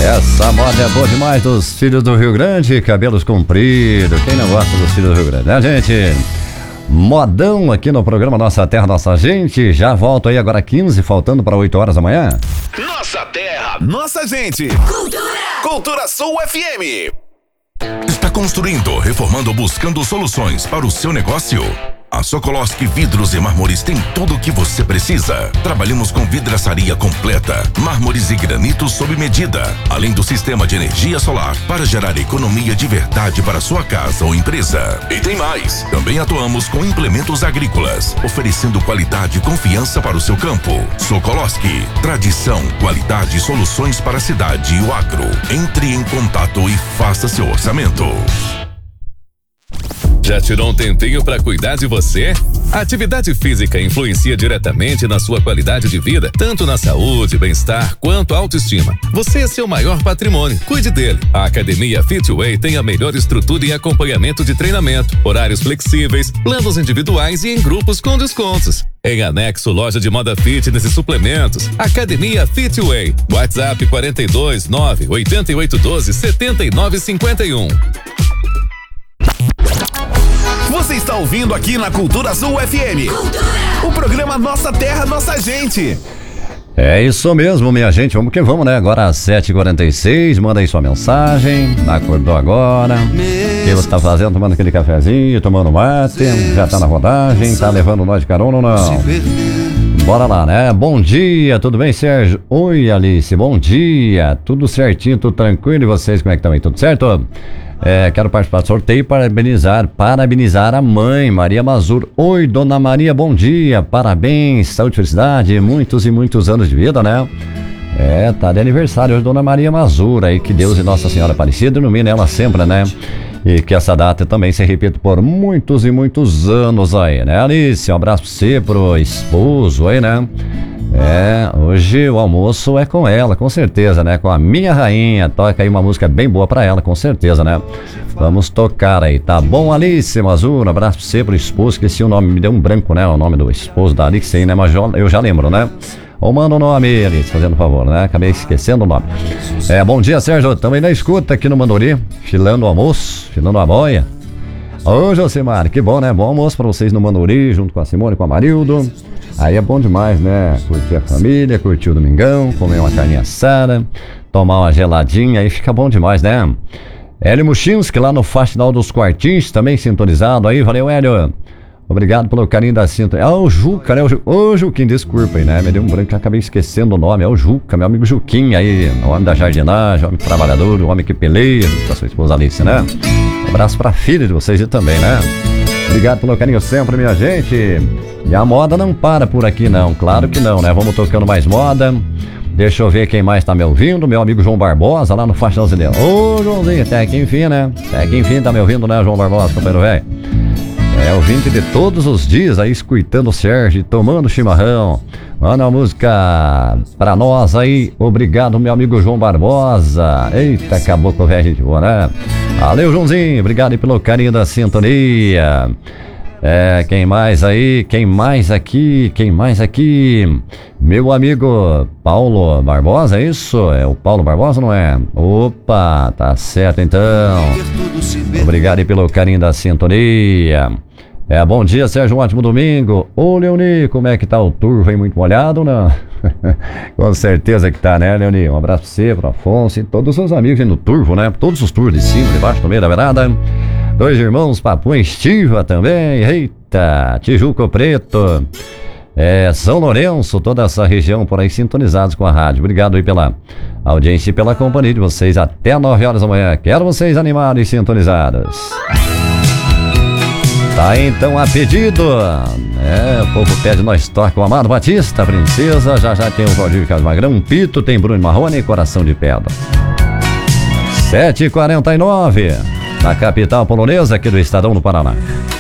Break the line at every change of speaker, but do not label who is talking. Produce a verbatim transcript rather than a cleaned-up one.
Essa moda é boa demais dos filhos do Rio Grande, cabelos compridos. Quem não gosta dos filhos do Rio Grande, né, gente? Modão aqui no programa Nossa Terra, Nossa Gente. Já volto aí agora quinze, faltando para oito horas da manhã.
Nossa Terra, Nossa Gente. Cultura. Cultura Sul F M. Está construindo, reformando ou buscando soluções para o seu negócio? A Sokolowski Vidros e Mármores tem tudo o que você precisa. Trabalhamos com vidraçaria completa, mármores e granitos sob medida, além do sistema de energia solar para gerar economia de verdade para sua casa ou empresa. E tem mais! Também atuamos com implementos agrícolas, oferecendo qualidade e confiança para o seu campo. Sokolowski, tradição, qualidade e soluções para a cidade e o agro. Entre em contato e faça seu orçamento.
Já tirou um tempinho para cuidar de você? A atividade física influencia diretamente na sua qualidade de vida, tanto na saúde, bem-estar, quanto a autoestima. Você é seu maior patrimônio, cuide dele. A Academia Fitway tem a melhor estrutura e acompanhamento de treinamento, horários flexíveis, planos individuais e em grupos com descontos. Em anexo, loja de moda fitness e suplementos. Academia Fitway. WhatsApp quarenta e dois, nove, oitenta e oito, doze, setenta e nove, cinquenta e um.
Você está ouvindo aqui na Cultura Sul F M. Cultura. O programa Nossa Terra, Nossa Gente.
É isso mesmo, minha gente. Vamos que vamos, né? Agora às sete e quarenta e seis. Manda aí sua mensagem. Acordou agora? O que você tá fazendo? Tomando aquele cafezinho, tomando mate? Já tá na rodagem? Tá levando nós de carona ou não? Bora lá, né? Bom dia, tudo bem, Sérgio? Oi, Alice, bom dia. Tudo certinho, tudo tranquilo. E vocês, como é que estão aí? Tudo certo? É, quero participar do sorteio e parabenizar, parabenizar a mãe, Maria Mazur. Oi, dona Maria, bom dia, parabéns, saúde e felicidade, muitos e muitos anos de vida, né? É, tá de aniversário hoje, dona Maria Mazur, aí que Deus e Nossa Senhora Aparecida ilumine ela sempre, né? E que essa data também se repita por muitos e muitos anos aí, né, Alice? Um abraço pra você, pro esposo aí, né? É, hoje o almoço é com ela, com certeza, né? Com a minha rainha. Toca aí uma música bem boa pra ela, com certeza, né? Vamos tocar aí, tá bom, Alice Mazur? Um abraço pra você, pro esposo, esqueci o nome, me deu um branco, né? O nome do esposo da Alice aí, né? Mas eu já lembro, né? Ou manda o nome, Alice, fazendo favor, né? Acabei esquecendo o nome. É, bom dia, Sérgio. Também na escuta aqui no Mandori, filando o almoço, filando a boia. Ô, Josimar, que bom, né? Bom almoço pra vocês no Mandori, junto com a Simone e com a Marildo. Aí é bom demais, né? Curtir a família, curtir o domingão, comer uma carninha assada, tomar uma geladinha, aí fica bom demais, né? Hélio Muchinski, lá no Faxinal dos Quartins, também sintonizado aí. Valeu, Hélio. Obrigado pelo carinho da sintonia. Ah, o Juca, né? O, Ju... Ô, Juquinho, desculpa aí, né? Me deu um branco, acabei esquecendo o nome. É o Juca, meu amigo Juquinho aí, o homem da jardinagem, o homem trabalhador, o homem que peleia, com a sua esposa Alice, né? Um abraço pra filha de vocês e também, né? Obrigado pelo carinho sempre, minha gente. E a moda não para por aqui, não. Claro que não, né? Vamos tocando mais moda. Deixa eu ver quem mais tá me ouvindo. Meu amigo João Barbosa, lá no Faxinãozinho. Ô, Joãozinho, até que enfim, né? Até que enfim tá me ouvindo, né, João Barbosa, companheiro velho? É, ouvinte de todos os dias aí, escutando o Sérgio, tomando chimarrão. Manda uma música pra nós aí. Obrigado, meu amigo João Barbosa. Eita, acabou com o velho, gente boa, né? Valeu, Joãozinho. Obrigado aí pelo carinho da sintonia. É, quem mais aí? Quem mais aqui? Quem mais aqui? Meu amigo Paulo Barbosa, é isso? É o Paulo Barbosa, não é? Opa, tá certo então. Obrigado aí pelo carinho da sintonia. É, bom dia, Sérgio, um ótimo domingo. Ô, Leoni, como é que tá o turvo aí? Muito molhado ou não? Com certeza que tá, né, Leoni? Um abraço pra você, pro Afonso e todos os seus amigos aí no turvo, né? Todos os turvos de cima, de baixo, no meio da verdade. Dois irmãos, Papu Estiva também. Eita, Tijuco Preto. É, São Lourenço, toda essa região por aí sintonizados com a rádio. Obrigado aí pela audiência e pela companhia de vocês até nove horas da manhã. Quero vocês animados e sintonizados. Tá então a pedido. É, o povo pede, nós toca o Amado Batista, Princesa. Já já tem o Valdir Carlos Magrão, Pito, tem Bruno Marrone e Coração de Pedra. sete e quarenta e nove, na capital polonesa aqui do Estadão do Paraná.